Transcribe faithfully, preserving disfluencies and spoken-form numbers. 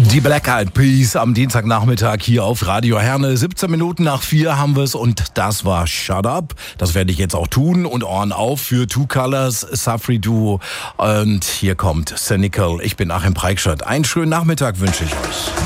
Die Black Eyed Peas am Dienstagnachmittag hier auf Radio Herne. siebzehn Minuten nach vier haben wir es und das war Shut Up. Das werde ich jetzt auch tun und Ohren auf für Two Colors, Safri Duo. Und hier kommt Cynical. Ich bin Achim Preikschat. Einen schönen Nachmittag wünsche ich euch.